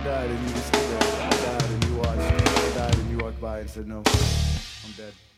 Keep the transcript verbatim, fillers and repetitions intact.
died and you were still there. I died and you watched. I died and you walked by and said no. I'm dead.